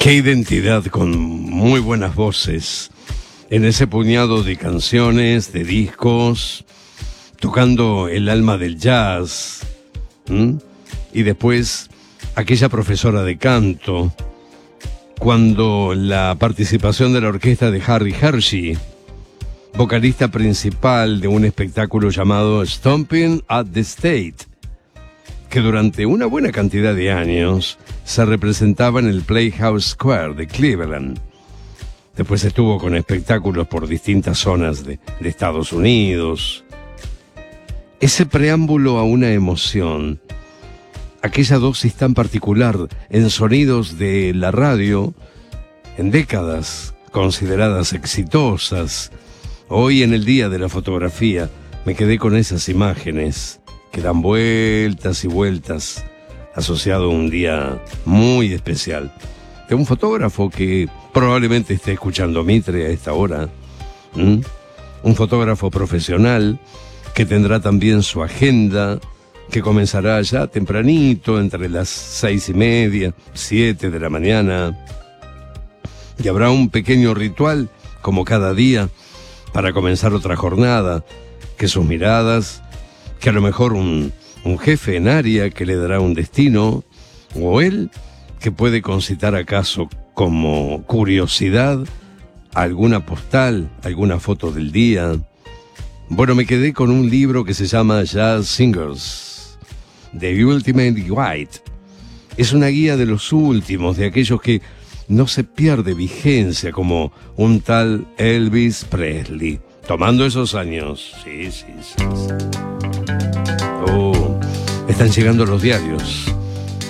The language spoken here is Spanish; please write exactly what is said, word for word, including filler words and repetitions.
Qué identidad, con muy buenas voces, en ese puñado de canciones, de discos, tocando el alma del jazz. ¿Mm? Y después, aquella profesora de canto, cuando la participación de la orquesta de Harry Hershey, vocalista principal de un espectáculo llamado Stomping at the State, que durante una buena cantidad de años se representaba en el Playhouse Square de Cleveland. Después estuvo con espectáculos por distintas zonas de, de Estados Unidos. Ese preámbulo a una emoción, aquella dosis tan particular en sonidos de la radio, en décadas consideradas exitosas. Hoy, en el día de la fotografía, me quedé con esas imágenes que dan vueltas y vueltas, asociado a un día muy especial, de un fotógrafo que probablemente esté escuchando Mitre a esta hora. ¿Mm? Un fotógrafo profesional que tendrá también su agenda, que comenzará ya tempranito, entre las seis y media, siete de la mañana, y habrá un pequeño ritual, como cada día, para comenzar otra jornada, que sus miradas, que a lo mejor un, un jefe en área que le dará un destino, o él, que puede concitar acaso como curiosidad alguna postal, alguna foto del día. Bueno, me quedé con un libro que se llama Jazz Singers, The Ultimate Guide. Es una guía de los últimos, de aquellos que no se pierde vigencia, como un tal Elvis Presley, tomando esos años. Sí, sí, sí, sí. Oh, están llegando los diarios.